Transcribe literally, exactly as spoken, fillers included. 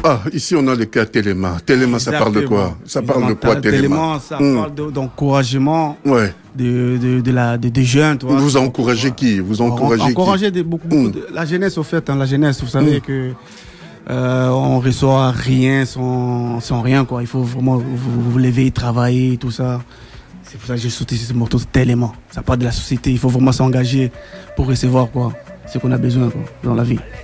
Ah, ici on a le cas Téléma. Téléma, ça parle de quoi? Ça parle de quoi, Téléma? Téléma, ça Hum. parle de- d'encouragement Ouais. de, de, de la, de, des jeunes. Tu vois. Vous encouragez qui? Vous encouragez qui? Encourager des- beaucoup, beaucoup Hum. de- la jeunesse, au fait, hein, la jeunesse, vous savez Hum. que euh, on reçoit rien sans, sans rien, quoi. Il faut vraiment vous, vous lever, travailler, tout ça. C'est pour ça que j'ai sauté ce morceau Téléma. Ça parle de la société. Il faut vraiment s'engager pour recevoir, quoi, ce qu'on a besoin, quoi, dans la vie.